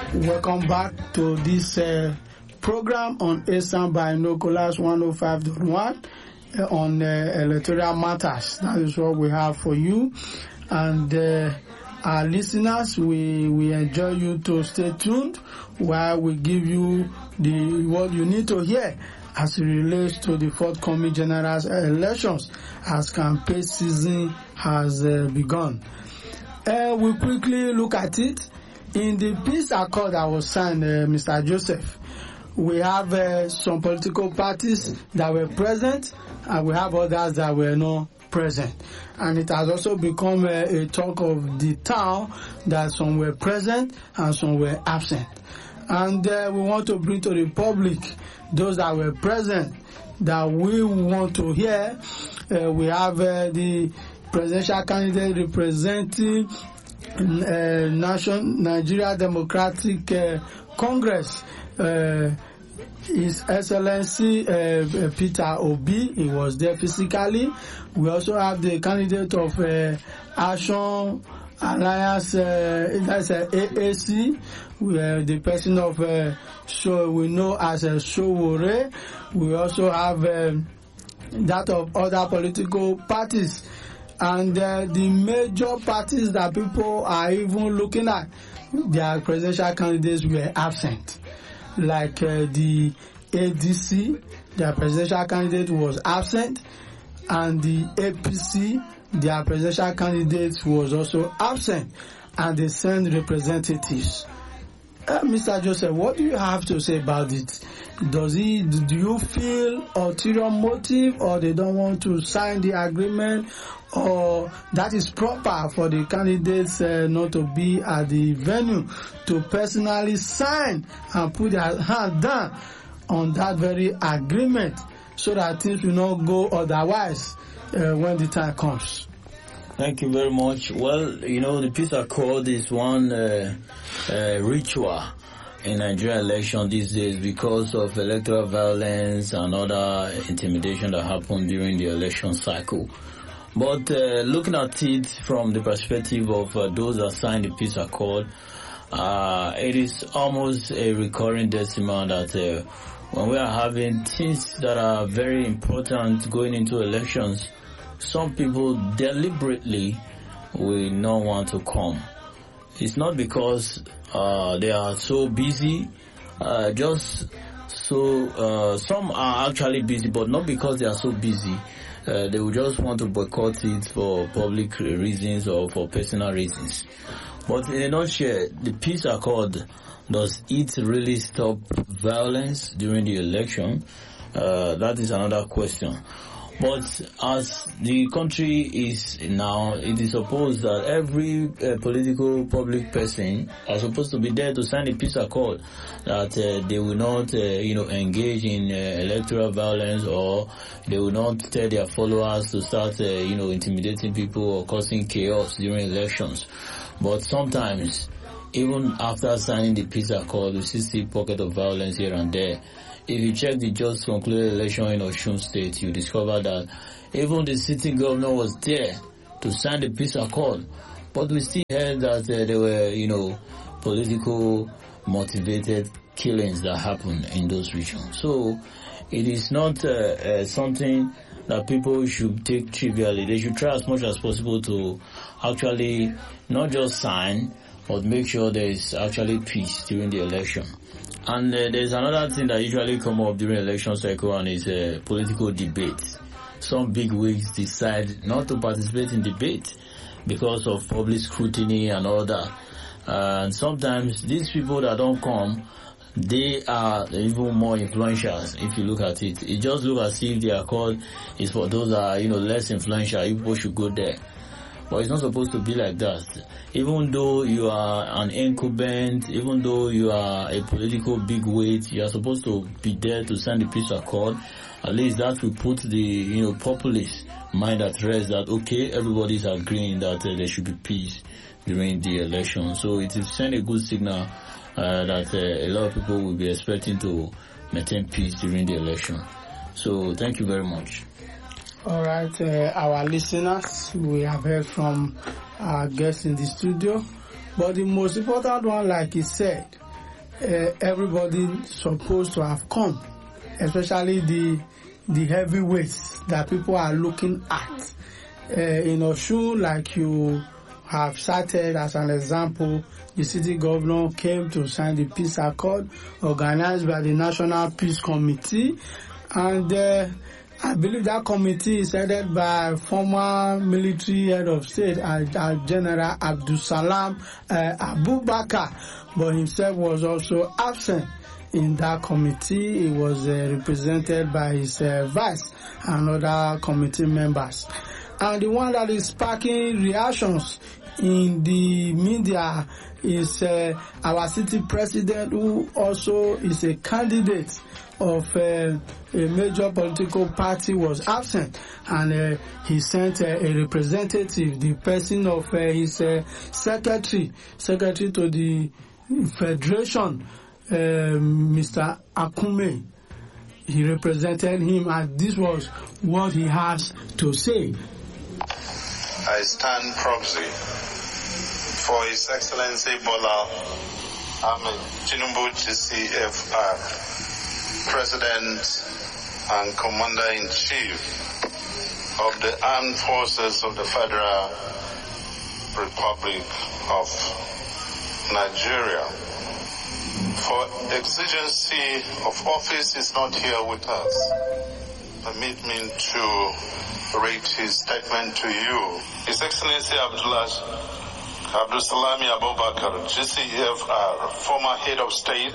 Welcome back to this program on Eastern Binoculars 105.1 on electoral matters. That is what we have for you. And our listeners, we enjoy you to stay tuned while we give you what you need to hear as it relates to the forthcoming general elections as campaign season has begun. We quickly look at it. In the peace accord that was signed, Mr. Joseph, we have some political parties that were present and we have others that were not present. And it has also become a talk of the town that some were present and some were absent. And we want to bring to the public those that were present that we want to hear. We have the presidential candidate representing Nigeria Democratic Congress, His Excellency Peter Obi. He was there physically. We also have the candidate of Action Alliance, that's AAC, the person of we know as Sowore. We also have that of other political parties. And the major parties that people are even looking at, their presidential candidates were absent. Like the ADC, their presidential candidate was absent. And the APC, their presidential candidate was also absent. And they sent representatives. Mr. Joseph, what do you have to say about it? Do you feel ulterior motive, or they don't want to sign the agreement, or that is proper for the candidates not to be at the venue to personally sign and put their hand down on that very agreement so that things will not go otherwise when the time comes? Thank you very much. Well, the peace accord is one ritual in Nigerian election these days because of electoral violence and other intimidation that happened during the election cycle. But looking at it from the perspective of those that signed the peace accord, it is almost a recurring decimal that when we are having things that are very important going into elections, some people deliberately will not want to come. It's not because they are so busy, some are actually busy, but not because they are so busy. They will just want to boycott it for public reasons or for personal reasons. But in a nutshell, the peace accord, does it really stop violence during the election? That is another question. But as the country is now, it is supposed that every political public person are supposed to be there to sign the peace accord, that they will not, engage in electoral violence, or they will not tell their followers to start, intimidating people or causing chaos during elections. But sometimes, even after signing the peace accord, we see pocket of violence here and there. If you check the just concluded election in Osun State, you discover that even the sitting governor was there to sign the peace accord. But we still heard that there were, political motivated killings that happened in those regions. So it is not something that people should take trivially. They should try as much as possible to actually not just sign, but make sure there is actually peace during the election. And there's another thing that usually come up during election cycle, and is political debate. Some big wigs decide not to participate in debate because of public scrutiny and all that. And sometimes these people that don't come, they are even more influential. If you look at it, it just looks as if the accord is for those that are less influential. People should go there. But it's not supposed to be like that. Even though you are an incumbent, even though you are a political bigweight, you are supposed to be there to sign the peace accord. At least that will put the populace mind at rest that okay, everybody is agreeing that there should be peace during the election. So it will send a good signal that a lot of people will be expecting to maintain peace during the election. So thank you very much. All right, our listeners, we have heard from our guests in the studio, but the most important one, like he said, everybody supposed to have come, especially the heavyweights that people are looking at. In Osun, like you have cited as an example, the city governor came to sign the peace accord organized by the National Peace Committee, and I believe that committee is headed by former military head of state, General Abdulsalam Abubakar, but himself was also absent in that committee. He was represented by his vice and other committee members. And the one that is sparking reactions in the media is our city president, who also is a candidate of a major political party, was absent, and he sent a representative, the person of his secretary to the federation, Mr. Akume. He represented him, and this was what he has to say. I stand proxy for His Excellency Bola Ahmed Tinubu GCFR, President and Commander-in-Chief of the Armed Forces of the Federal Republic of Nigeria. For exigency of office is not here with us. Permit me to read his statement to you. His Excellency Abdulsalami Abubakar, GCFR, former head of state,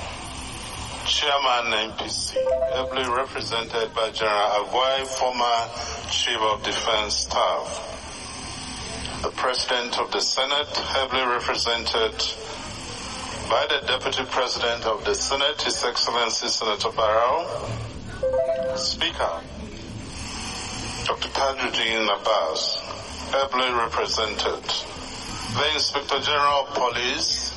chairman NPC, ably represented by General Agwai, former chief of defense staff, the president of the Senate, ably represented by the deputy president of the Senate, His Excellency Senator Barrow, Speaker Dr. Tajuddin Abbas, ably represented, the Inspector General of Police,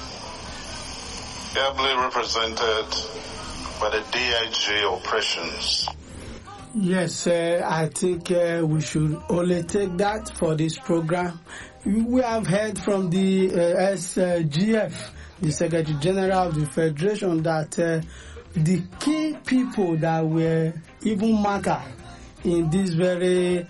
ably represented by the DIG Operations. Yes, I think we should only take that for this program. We have heard from the SGF, the Secretary General of the Federation, that the key people that were even marked in this very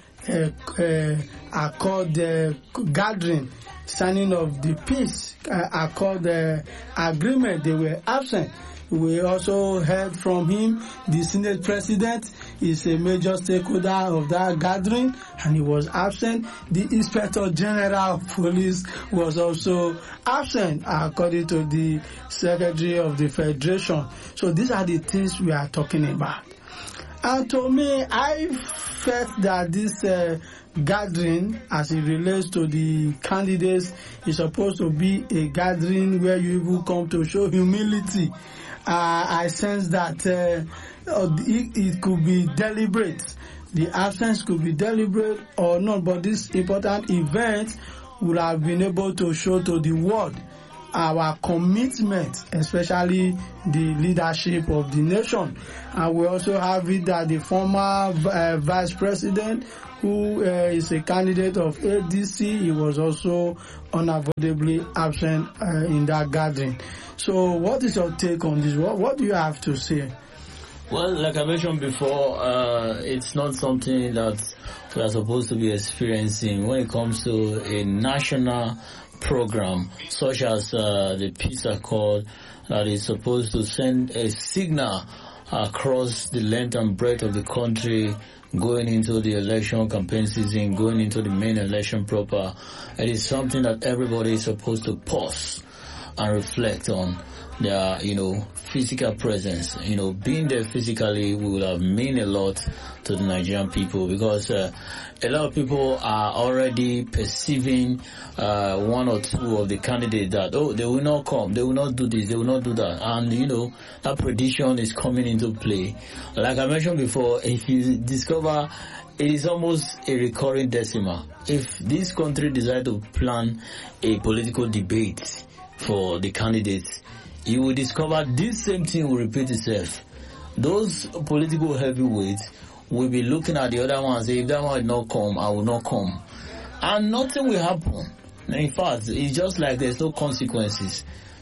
accord gathering, signing of the peace accord agreement, they were absent. We also heard from him, the Senate President is a major stakeholder of that gathering, and he was absent. The Inspector General of Police was also absent, according to the Secretary of the Federation. So these are the things we are talking about. And to me, I felt that this gathering, as it relates to the candidates, is supposed to be a gathering where you will come to show humility. I sense that it could be deliberate. The absence could be deliberate or not, but this important event would have been able to show to the world our commitment, especially the leadership of the nation. And we also have it that the former vice president, who is a candidate of ADC, he was also unavoidably absent in that gathering. So what is your take on this? What do you have to say? Well, like I mentioned before, it's not something that we are supposed to be experiencing when it comes to a national program such as the Peace Accord that is supposed to send a signal across the length and breadth of the country going into the election campaign season, going into the main election proper. It is something that everybody is supposed to pause and reflect on their, physical presence. Being there physically will have mean a lot to the Nigerian people, because a lot of people are already perceiving one or two of the candidates that, they will not come, they will not do this, they will not do that. And, that prediction is coming into play. Like I mentioned before, if you discover it is almost a recurring decimal. If this country decide to plan a political debate for the candidates, you will discover this same thing will repeat itself. Those political heavyweights will be looking at the other one and say, if that one will not come, I will not come. And nothing will happen. In fact, it's just like there's no consequences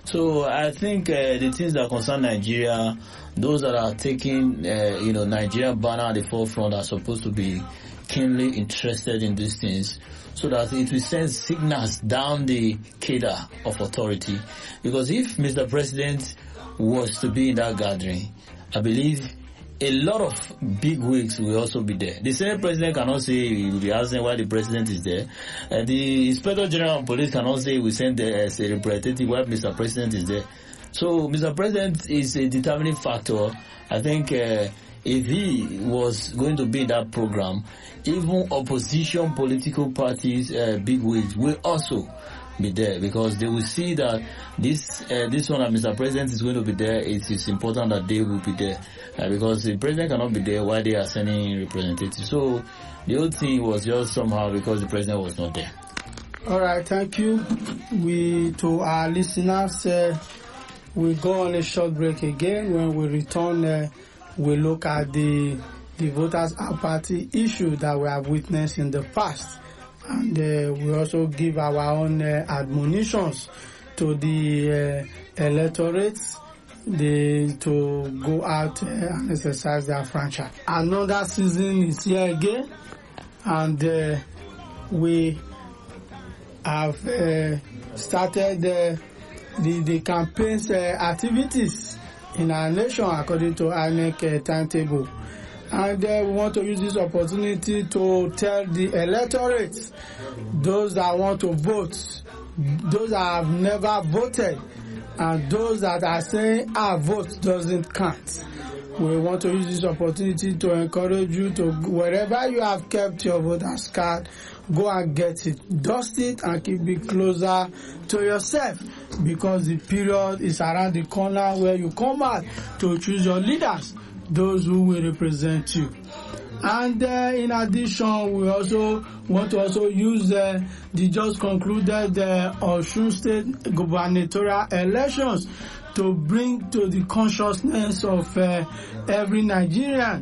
So I think the things that concern Nigeria, those that are taking, Nigeria banner at the forefront are supposed to be keenly interested in these things, so that it will send signals down the cadre of authority. Because if Mr. President was to be in that gathering, I believe a lot of big wigs will also be there. The Senate President cannot say he will be asking why the President is there. The Inspector General of Police cannot say we send there as a representative while Mr. President is there. So Mr. President is a determining factor. I think if he was going to be in that program, even opposition political parties, big wigs, will also be there, because they will see that this one that Mr. President is going to be there. It is important that they will be there, because the President cannot be there while they are sending representatives. So the whole thing was just somehow because the President was not there. All right, thank you. To our listeners, we go on a short break again. When we return, we look at the voters' apathy issue that we have witnessed in the past. And we also give our own admonitions to the electorates to go out and exercise their franchise. Another season is here again, and we have started the campaign's activities in our nation according to INEC timetable. And we want to use this opportunity to tell the electorate, those that want to vote, those that have never voted, and those that are saying our vote doesn't count. We want to use this opportunity to encourage you to, wherever you have kept your voter's card, go and get it, dust it, and keep it closer to yourself, because the period is around the corner where you come out to choose your leaders, those who will represent you. And in addition, we also want to use the just concluded Osun State gubernatorial elections to bring to the consciousness of every Nigerian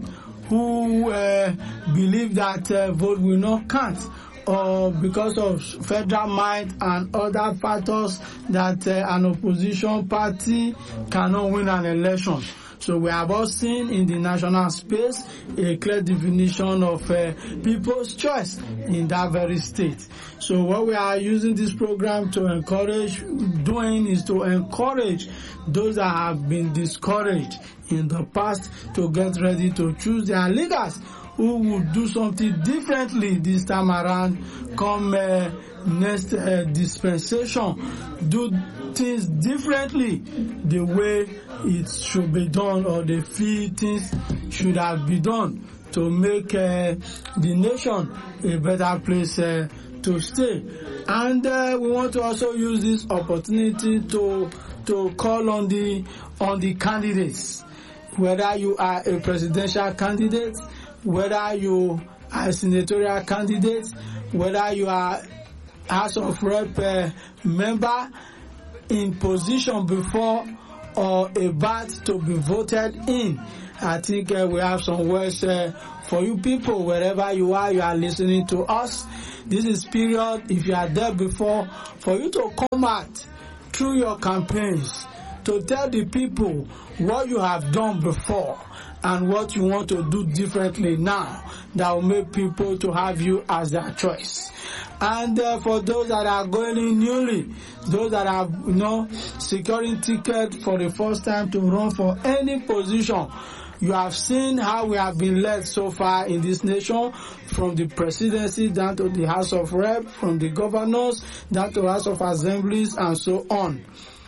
who believe that vote will not count, or because of federal might and other factors that an opposition party cannot win an election. So we have all seen in the national space a clear definition of people's choice in that very state. So what we are using this program to encourage doing is to encourage those that have been discouraged in the past to get ready to choose their leaders who will do something differently this time around. Come next dispensation, do things differently the way it should be done, or the few things should have been done to make the nation a better place to stay. And we want to also use this opportunity to call on the candidates, whether you are a presidential candidate, whether you are a senatorial candidate, whether you are House of Rep member in position before or about to be voted in. I think we have some words for you people, wherever you are listening to us. This is period, if you are there before, for you to come out through your campaigns to tell the people what you have done before and what you want to do differently now that will make people to have you as their choice. And for those that are going in newly, those that are securing ticket for the first time to run for any position, you have seen how we have been led so far in this nation, from the presidency down to the House of Rep, from the governors down to House of Assemblies, and so on.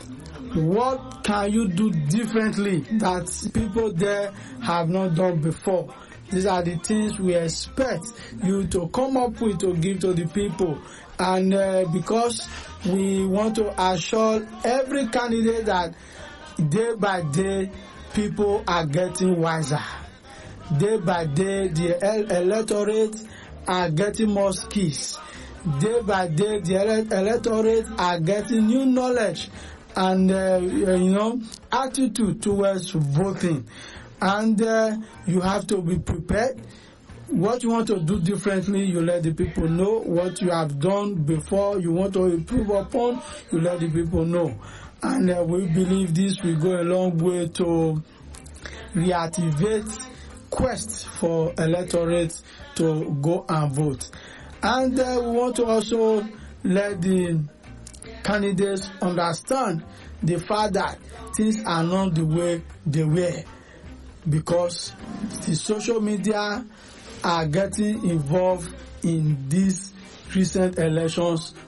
What can you do differently that people there have not done before? These are the things we expect you to come up with to give to the people. And because we want to assure every candidate that day by day people are getting wiser. Day by day the electorate are getting more skills. Day by day the electorate are getting new knowledge and attitude towards voting. And you have to be prepared. What you want to do differently, you let the people know. What you have done before, you want to improve upon, you let the people know. and we believe this will go a long way to reactivate quest for electorates to go and vote. And we want to also let the candidates understand the fact that things are not the way they were, because the social media are getting involved in these recent elections